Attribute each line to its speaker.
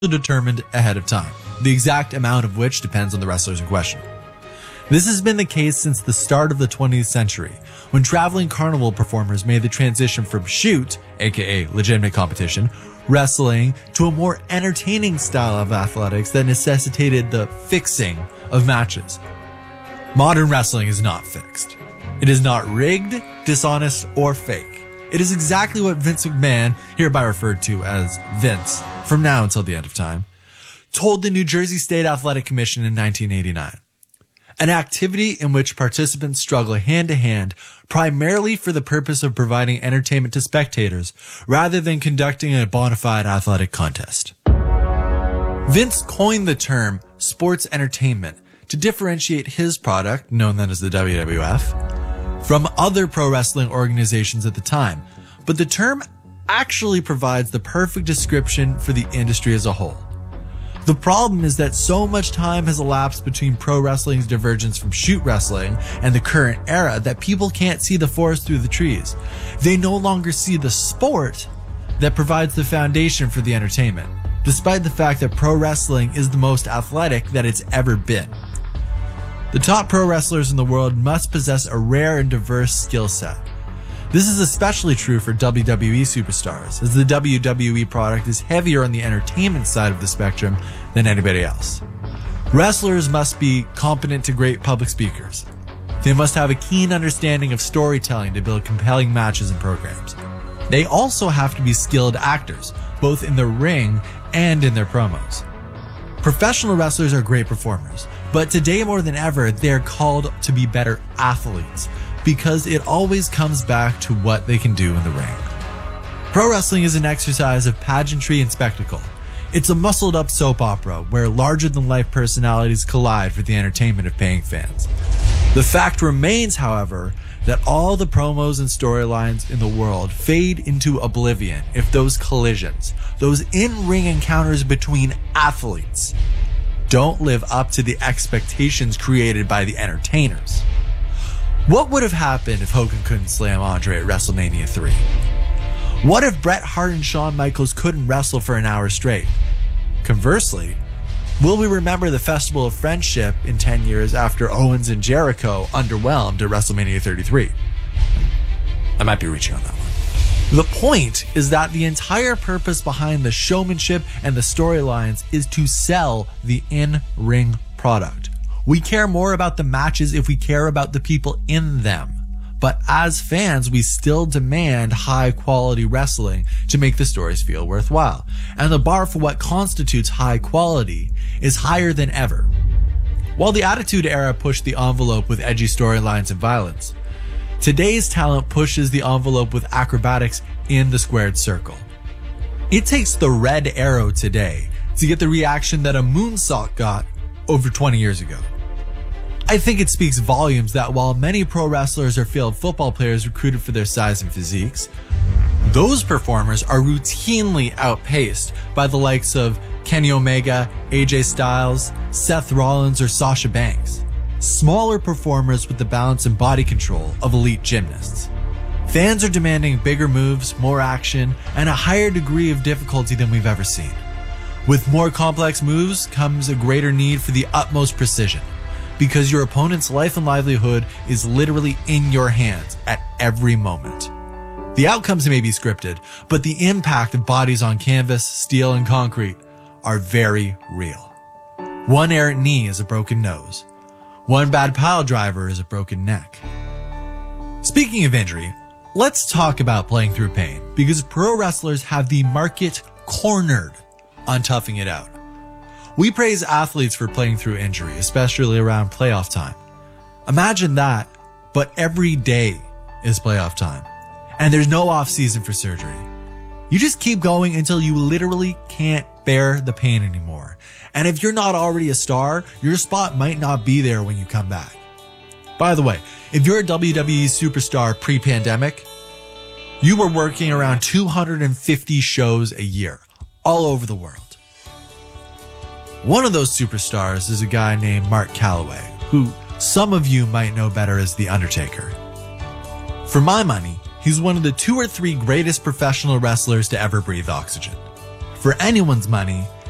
Speaker 1: determined ahead of time, the exact amount of which depends on the wrestlers in question. This has been the case since the start of the 20th century, when traveling carnival performers made the transition from shoot, aka legitimate competition, wrestling, to a more entertaining style of athletics that necessitated the fixing of matches. Modern wrestling is not fixed. It is not rigged, dishonest, or fake. It is exactly what Vince McMahon, hereby referred to as Vince, from now until the end of time, told the New Jersey State Athletic Commission in 1989. An activity in which participants struggle hand to hand primarily for the purpose of providing entertainment to spectators rather than conducting a bona fide athletic contest. Vince coined the term sports entertainment to differentiate his product, known then as the WWF, from other pro wrestling organizations at the time, but the term actually provides the perfect description for the industry as a whole. The problem is that so much time has elapsed between pro wrestling's divergence from shoot wrestling and the current era that people can't see the forest through the trees. They no longer see the sport that provides the foundation for the entertainment, despite the fact that pro wrestling is the most athletic that it's ever been. The top pro wrestlers in the world must possess a rare and diverse skill set. This is especially true for WWE superstars, as the WWE product is heavier on the entertainment side of the spectrum than anybody else. Wrestlers must be competent to great public speakers. They must have a keen understanding of storytelling to build compelling matches and programs. They also have to be skilled actors, both in the ring and in their promos. Professional wrestlers are great performers, but today more than ever, they're called to be better athletes, because it always comes back to what they can do in the ring. Pro wrestling is an exercise of pageantry and spectacle. It's a muscled-up soap opera where larger-than-life personalities collide for the entertainment of paying fans. The fact remains, however, that all the promos and storylines in the world fade into oblivion if those collisions, those in-ring encounters between athletes, don't live up to the expectations created by the entertainers. What would have happened if Hogan couldn't slam Andre at WrestleMania 3? What if Bret Hart and Shawn Michaels couldn't wrestle for an hour straight? Conversely, will we remember the Festival of Friendship in 10 years after Owens and Jericho underwhelmed at WrestleMania 33? I might be reaching on that one. The point is that the entire purpose behind the showmanship and the storylines is to sell the in-ring product. We care more about the matches if we care about the people in them. But as fans, we still demand high quality wrestling to make the stories feel worthwhile. And the bar for what constitutes high quality is higher than ever. While the Attitude Era pushed the envelope with edgy storylines and violence, today's talent pushes the envelope with acrobatics in the squared circle. It takes the Red Arrow today to get the reaction that a moonsault got over 20 years ago. I think it speaks volumes that while many pro wrestlers are failed football players recruited for their size and physiques, those performers are routinely outpaced by the likes of Kenny Omega, AJ Styles, Seth Rollins, or Sasha Banks, smaller performers with the balance and body control of elite gymnasts. Fans are demanding bigger moves, more action, and a higher degree of difficulty than we've ever seen. With more complex moves comes a greater need for the utmost precision, because your opponent's life and livelihood is literally in your hands at every moment. The outcomes may be scripted, but the impact of bodies on canvas, steel, and concrete are very real. One errant knee is a broken nose. One bad pile driver is a broken neck. Speaking of injury, let's talk about playing through pain, because pro wrestlers have the market cornered on toughing it out. We praise athletes for playing through injury, especially around playoff time. Imagine that, but every day is playoff time, and there's no off season for surgery. You just keep going until you literally can't bear the pain anymore. And if you're not already a star, your spot might not be there when you come back. By the way, if you're a WWE superstar pre-pandemic, you were working around 250 shows a year, all over the world. One of those superstars is a guy named Mark Calloway, who some of you might know better as The Undertaker. For my money, he's one of the 2 or 3 greatest professional wrestlers to ever breathe oxygen. For anyone's money,